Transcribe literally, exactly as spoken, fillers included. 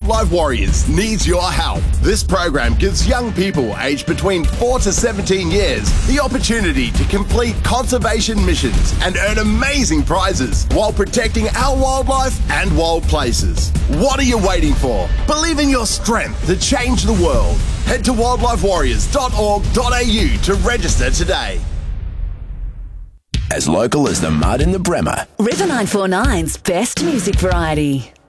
Wildlife Warriors needs your help. This program gives young people aged between four to seventeen years the opportunity to complete conservation missions and earn amazing prizes while protecting our wildlife and wild places. What are you waiting for? Believe in your strength to change the world. Head to wildlife warriors dot org dot a u to register today. As local as the mud in the Bremer. River nine four nine's best music variety.